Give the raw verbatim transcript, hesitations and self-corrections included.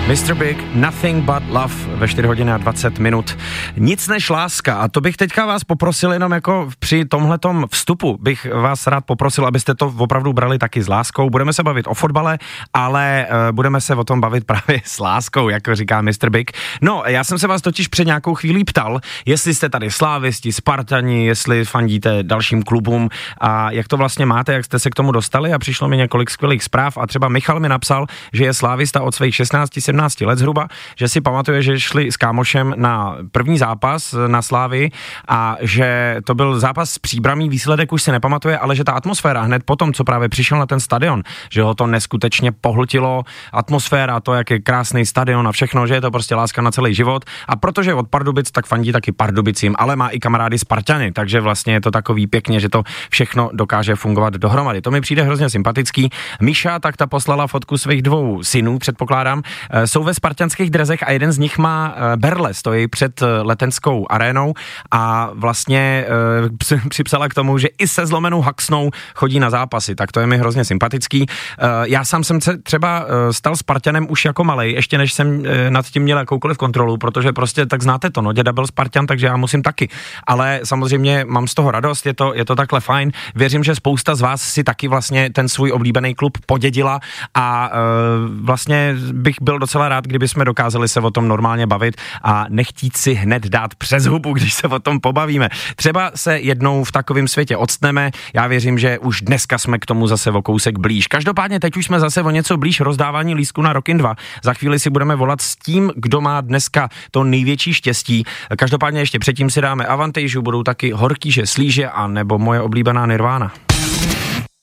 mister Big, Nothing But Love ve čtyři hodiny a dvacet minut. Nic než láska. A to bych teďka vás poprosil jenom jako při tomhletom vstupu bych vás rád poprosil, abyste to opravdu brali taky s láskou. Budeme se bavit o fotbale, ale uh, budeme se o tom bavit právě s láskou, jako říká mister Big. No, já jsem se vás totiž před nějakou chvílí ptal, jestli jste tady slávisti, Spartani, jestli fandíte dalším klubům a jak to vlastně máte, jak jste se k tomu dostali, a přišlo mi několik skvělých zpráv a třeba Michal mi napsal, že je slávista od svých šestnáct sedmnáct let zhruba, že si pamatuje, že šli s kámošem na první zápas na Slávii a že to byl zápas s Příbramí, výsledek už si nepamatuje, ale že ta atmosféra hned potom, co právě přišel na ten stadion, že ho to neskutečně pohltilo, atmosféra, to, jak je krásný stadion a všechno, že je to prostě láska na celý život. A protože od Pardubic, tak fandí taky Pardubicím, ale má i kamarády Spartany, takže vlastně je to takový pěkně, že to všechno dokáže fungovat dohromady. To mi přijde hrozně sympatický. Míša tak ta poslala fotku svých dvou synů, předpokládám, jsou ve spartanských drezech a jeden z nich má berle, stojí před Letenskou arénou a vlastně e, připsala k tomu, že i se zlomenou haxnou chodí na zápasy, tak to je mi hrozně sympatický. E, já sám jsem se třeba stal Spartanem už jako malej, ještě než jsem e, nad tím měl jakoukoliv kontrolu, protože prostě tak znáte to, no, děda byl Spartan, takže já musím taky, ale samozřejmě mám z toho radost, je to, je to takhle fajn, věřím, že spousta z vás si taky vlastně ten svůj oblíbený klub podědila a e, vlastně bych byl docela rád, kdyby jsme dokázali se o tom normálně bavit a nechtít si hned dát přes hubu, když se o tom pobavíme. Třeba se jednou v takovém světě odstneme, já věřím, že už dneska jsme k tomu zase o kousek blíž. Každopádně teď už jsme zase o něco blíž rozdávání lístku na Rockin dva. Za chvíli si budeme volat s tím, kdo má dneska to největší štěstí. Každopádně ještě předtím si dáme Avantajžu, budou taky Horkýže, Slíže a nebo moje oblíbená Nirvana.